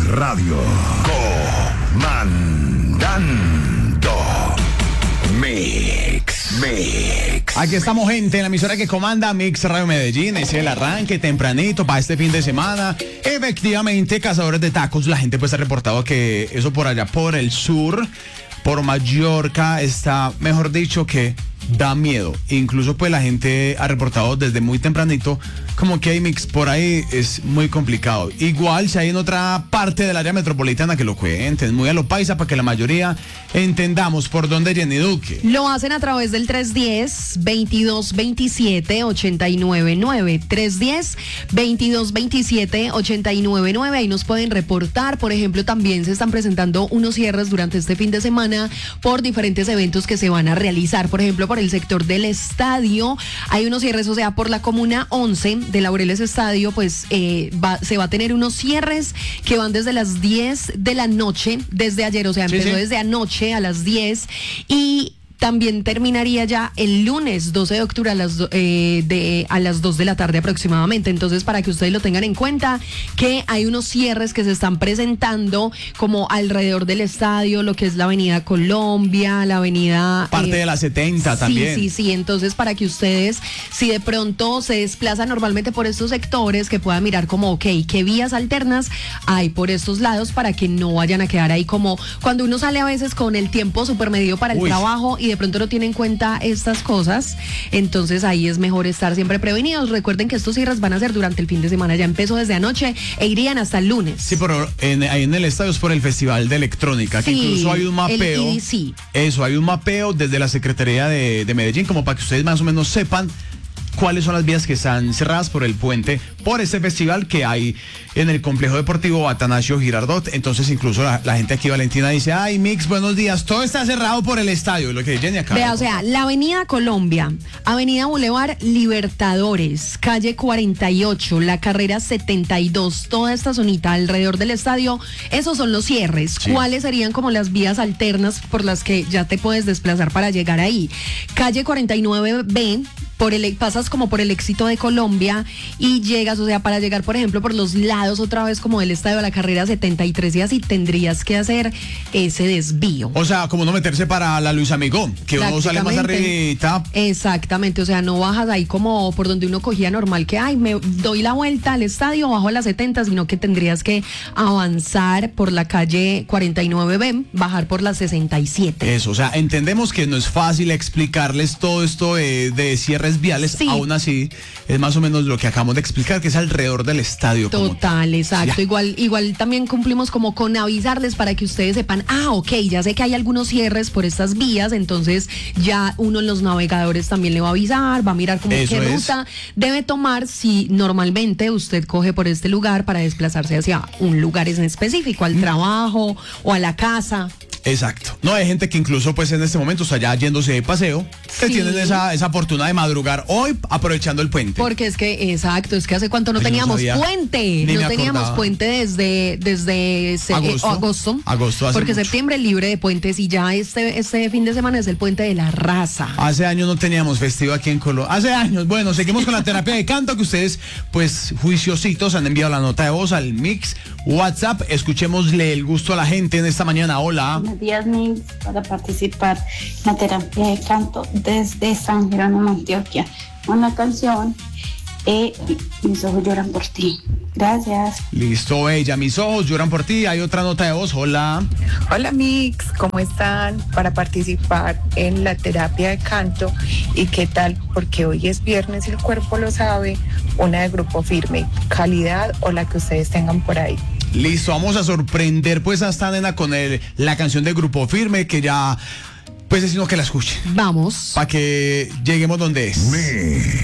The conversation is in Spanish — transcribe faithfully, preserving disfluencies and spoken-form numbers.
Radio. Comandando. Mix, Mix. Aquí estamos, gente, en la emisora que comanda Mix Radio Medellín. Es el arranque tempranito para este fin de semana. Efectivamente, cazadores de tacos. La gente pues ha reportado que eso por allá por el sur, por Mallorca, está, mejor dicho, que da miedo. Incluso pues la gente ha reportado desde muy tempranito como que hay mix por ahí, es muy complicado. Igual si hay en otra parte del área metropolitana, que lo cuenten muy a lo paisa para que la mayoría entendamos por dónde. Jenny Duque. Lo hacen a través del tres uno cero, veintidós veintisiete, ochenta y nueve nueve. tres uno cero, veintidós veintisiete, ochenta y nueve nueve. Ahí nos pueden reportar. Por ejemplo, también se están presentando unos cierres durante este fin de semana por diferentes eventos que se van a realizar. Por ejemplo, por el sector del estadio hay unos cierres, o sea, por la comuna once de Laureles Estadio, pues eh, va, se va a tener unos cierres que van desde las diez de la noche, desde ayer, o sea, empezó sí, sí. desde anoche a las diez y también terminaría ya el lunes doce de octubre a las, eh, de, a las dos de la tarde aproximadamente. Entonces, para que ustedes lo tengan en cuenta, que hay unos cierres que se están presentando como alrededor del estadio, lo que es la avenida Colombia, la avenida... Parte eh, de la setenta también. Sí, sí, sí. Entonces, para que ustedes, si de pronto se desplazan normalmente por estos sectores, que puedan mirar como, ok, qué vías alternas hay por estos lados para que no vayan a quedar ahí como cuando uno sale a veces con el tiempo súper medido para el Uy. trabajo y de pronto no tiene en cuenta estas cosas, entonces ahí es mejor estar siempre prevenidos. Recuerden que estos cierres van a ser durante el fin de semana, ya empezó desde anoche e irían hasta el lunes. Sí, pero en, ahí en el estadio es por el Festival de Electrónica, sí, que incluso hay un mapeo. El I D C. Eso, hay un mapeo desde la Secretaría de, de Medellín, como para que ustedes más o menos sepan cuáles son las vías que están cerradas por el puente, por este festival que hay en el complejo deportivo Atanasio Girardot. Entonces incluso la, la gente aquí, Valentina, dice, ay, Mix, buenos días, todo está cerrado por el estadio, lo que Jenny acaba. Vea, o sea, la avenida Colombia, avenida Boulevard Libertadores, calle cuarenta y ocho, la carrera setenta y dos, toda esta zonita alrededor del estadio, esos son los cierres. Sí. ¿Cuáles serían como las vías alternas por las que ya te puedes desplazar para llegar ahí? Calle cuarenta y nueve B, por el, pasas como por el Éxito de Colombia y llegas, o sea, para llegar, por ejemplo, por los lados otra vez como del estadio a la carrera setenta y tres y así tendrías que hacer ese desvío. O sea, como no meterse para la Luis Amigón, que uno sale más arribita. Exactamente, o sea, no bajas ahí como por donde uno cogía normal, que ay, me doy la vuelta al estadio, bajo a la setenta, sino que tendrías que avanzar por la calle cuarenta y nueve B, bajar por la sesenta y siete. Eso, o sea, entendemos que no es fácil explicarles todo esto de, de cierre viales, sí. Aún así es más o menos lo que acabamos de explicar, que es alrededor del estadio. Total, exacto. Ya. Igual, igual también cumplimos como con avisarles para que ustedes sepan, ah, ok, ya sé que hay algunos cierres por estas vías, entonces ya uno en los navegadores también le va a avisar, va a mirar como qué ruta debe tomar si normalmente usted coge por este lugar para desplazarse hacia un lugar en específico, al mm. trabajo o a la casa. Exacto. No, hay gente que incluso pues en este momento está ya yéndose de paseo, que sí. tienen esa, esa fortuna de madrugar hoy aprovechando el puente. Porque es que, exacto, es que hace cuánto no Ay, teníamos no puente. No teníamos puente desde, desde se, agosto. Eh, agosto. Agosto hace Porque mucho. Septiembre libre de puentes y ya este, este fin de semana es el puente de la raza. Hace años no teníamos festivo aquí en Colombia. Hace años. Bueno, seguimos con la terapia de canto que ustedes, pues, juiciositos han enviado la nota de voz al Mix WhatsApp. Escuchémosle el gusto a la gente en esta mañana. Hola. Buenos días, Mix, para participar en la terapia de canto desde San Jerónimo, Antioquia. Una canción, eh, Mis ojos lloran por ti. Gracias. Listo, ella. Mis ojos lloran por ti. Hay otra nota de voz. Hola. Hola, Mix. ¿Cómo están? Para participar en la terapia de canto. ¿Y qué tal? Porque hoy es viernes y el cuerpo lo sabe. Una de Grupo Firme. Calidad o la que ustedes tengan por ahí. Listo, vamos a sorprender pues a esta nena con el, la canción de Grupo Firme, que ya pues es sino que la escuche. Vamos. Para que lleguemos donde es. Me.